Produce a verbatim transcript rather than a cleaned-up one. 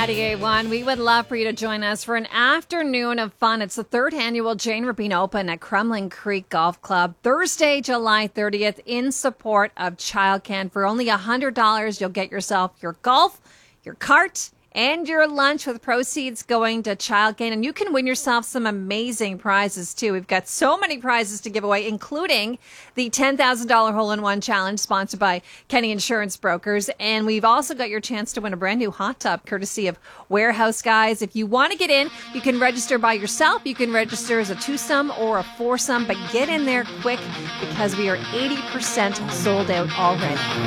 ninety-eight point one. We would love for you to join us for an afternoon of fun. It's the third annual Jane Rapine Open at Crumlin Creek Golf Club, Thursday, July thirtieth, in support of ChildCan. For only one hundred dollars, you'll get yourself your golf, your cart, and your lunch, with proceeds going to ChildCan. And you can win yourself some amazing prizes, too. We've got so many prizes to give away, including the ten thousand dollars Hole-in-One Challenge, sponsored by Kenny Insurance Brokers. And we've also got your chance to win a brand new hot tub, courtesy of Warehouse Guys. If you want to get in, you can register by yourself. You can register as a twosome or a foursome, but get in there quick because we are eighty percent sold out already.